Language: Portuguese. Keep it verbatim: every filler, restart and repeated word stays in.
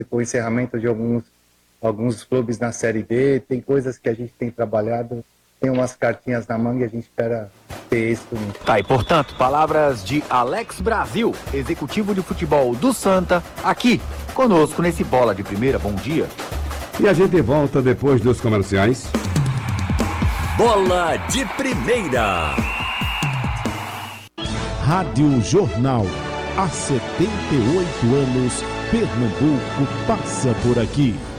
com o encerramento de alguns, alguns clubes na Série B, tem coisas que a gente tem trabalhado, tem umas cartinhas na manga e a gente espera ter isso. Tá, e portanto, palavras de Alex Brasil, executivo de futebol do Santa, aqui conosco nesse Bola de Primeira. Bom dia. E a gente volta depois dos comerciais. Bola de Primeira. Rádio Jornal. Há setenta e oito anos, Pernambuco passa por aqui.